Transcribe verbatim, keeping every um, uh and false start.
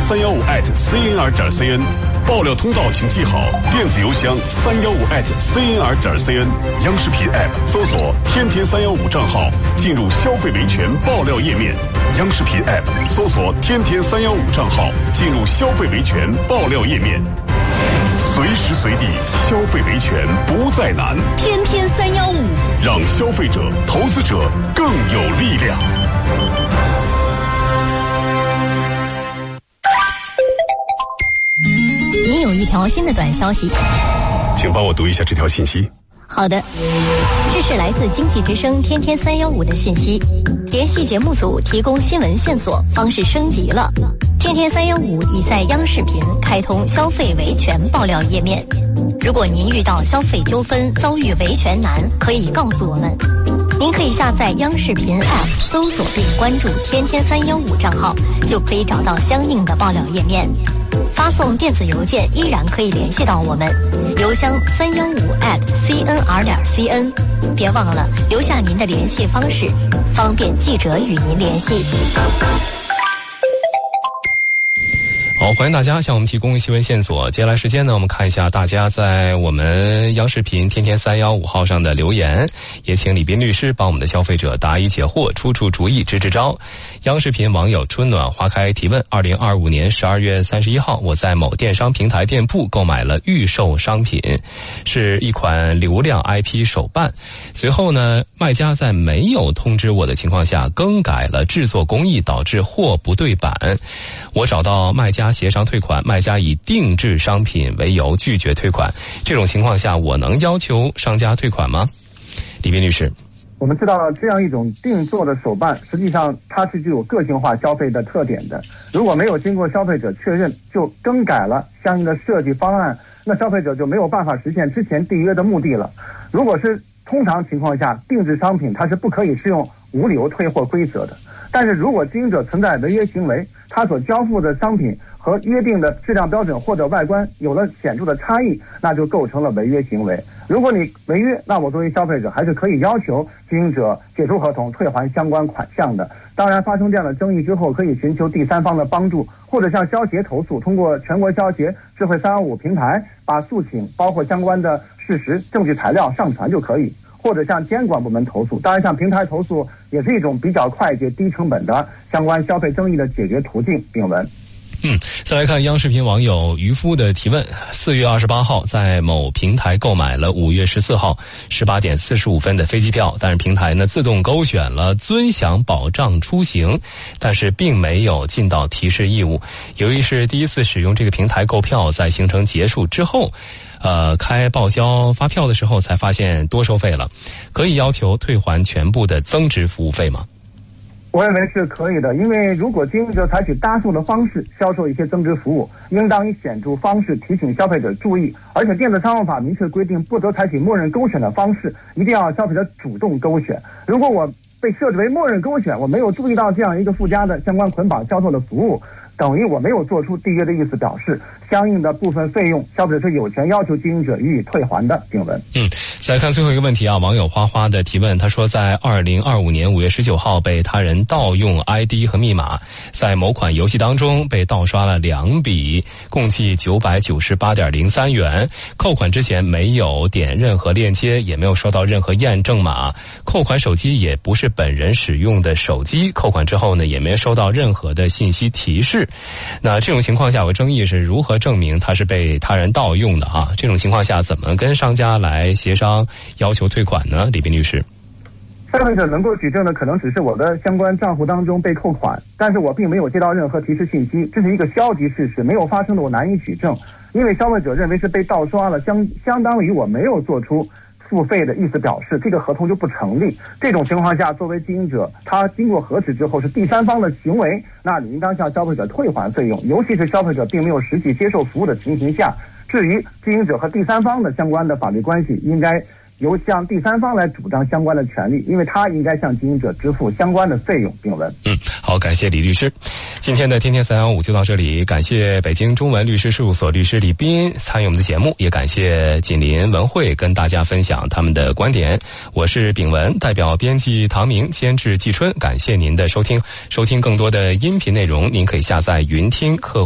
三幺五 at cnr 点 cn， 爆料通道请记好，电子邮箱三幺五 at cnr 点 cn， 央视频 app 搜索天天三幺五账号，进入消费维权爆料页面。央视频 app 搜索天天三幺五账号，进入消费维权爆料页面。随时随地消费维权不再难， 天天三幺五， 让消费者、投资者更有力量。 您有一条新的短消息， 请帮我读一下这条信息。 好的，这是来自经济之声天天三幺五的信息，联系节目组提供新闻线索方式升级了。天天三幺五已在央视频开通消费维权爆料页面，如果您遇到消费纠纷遭遇维权难，可以告诉我们。您可以下载央视频 App， 搜索并关注天天三幺五账号，就可以找到相应的爆料页面。发送电子邮件依然可以联系到我们，邮箱三幺五 at cnr 点 cn， 别忘了留下您的联系方式，方便记者与您联系。 好，欢迎大家向我们提供新闻线索。接下来时间呢，我们看一下大家在我们央视频天天三幺五号上的留言，也请李斌律师帮我们的消费者答疑解惑，出出主意，支支招。央视频网友春暖花开提问：二零二五年十二月三十一号，我在某电商平台店铺购买了预售商品，是一款流量 I P 手办。随后呢，卖家在没有通知我的情况下更改了制作工艺，导致货不对版。我找到卖家协商退款，卖家以定制商品为由拒绝退款。这种情况下，我能要求商家退款吗？李斌律师， 我们知道这样一种定做的手办，实际上它是具有个性化消费的特点的。如果没有经过消费者确认就更改了相应的设计方案，那消费者就没有办法实现之前缔约的目的了。如果是通常情况下，定制商品它是不可以适用无理由退货规则的。但是如果经营者存在违约行为，他所交付的商品和约定的质量标准或者外观有了显著的差异，那就构成了违约行为。如果你违约，那我作为消费者还是可以要求经营者解除合同，退还相关款项的。当然，发生这样的争议之后，可以寻求第三方的帮助，或者向消协投诉，通过全国消协智慧三幺五平台把诉请包括相关的事实证据材料上传就可以，或者向监管部门投诉。当然，向平台投诉也是一种比较快捷、低成本的相关消费争议的解决途径。丙文。 嗯，再来看央视频网友渔夫的提问：四月二十八号在某平台购买了五月十四号十八点四十五分的飞机票，但是平台呢自动勾选了尊享保障出行，但是并没有尽到提示义务。由于是第一次使用这个平台购票，在行程结束之后，呃，开报销发票的时候才发现多收费了，可以要求退还全部的增值服务费吗？ 我认为是可以的，因为如果经营者采取搭售的方式销售一些增值服务，应当以显著方式提醒消费者注意，而且电子商务法明确规定不得采取默认勾选的方式，一定要消费者主动勾选。如果我被设置为默认勾选，我没有注意到这样一个附加的相关捆绑销售的服务，等于我没有做出缔约的意思表示，相应的部分费用消费者是有权要求经营者予以退还的。丙文。 嗯，再来看最后一个问题啊，网友花花的提问，他说在二零二五年五月十九号被他人盗用 I D 和密码，在某款游戏当中被盗刷了两笔，共计九百九十八点零三元。扣款之前没有点任何链接，也没有收到任何验证码，扣款手机也不是本人使用的手机，扣款之后呢也没收到任何的信息提示。那这种情况下，有争议是如何证明他是被他人盗用的啊？这种情况下怎么跟商家来协商要求退款呢？李斌律师。 消费者能够举证的可能只是我的相关账户当中被扣款，但是我并没有接到任何提示信息，这是一个消极事实，没有发生的我难以举证，因为消费者认为是被盗刷了，相相当于我没有做出付费的意思表示，这个合同就不成立。这种情况下，作为经营者，他经过核实之后是第三方的行为，那你应当向消费者退还费用，尤其是消费者并没有实际接受服务的情形下。至于经营者和第三方的相关的法律关系，应该由向第三方来主张相关的权利，因为他应该向经营者支付相关的费用。丙文。 嗯，好，感谢李律师。今天的天天三幺五就到这里，感谢北京中文律师事务所律师李斌参与我们的节目，也感谢锦林文汇跟大家分享他们的观点。我是丙文，代表编辑唐明，监制季春，感谢您的收听。收听更多的音频内容，您可以下载云听客户